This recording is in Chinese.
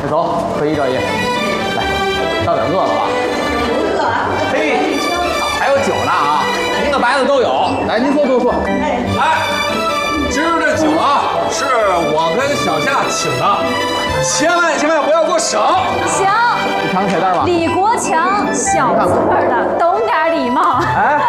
走，可以找爷。来，到点饿了吧？ 不饿啊。 嘿，还有酒呢啊，红的白的都有。来，您坐。 哎， 今儿这酒啊，是我跟小夏请的，千万不要给我省。 行， 你尝尝菜单吧。 李国强，小字辈的，懂点礼貌。 哎。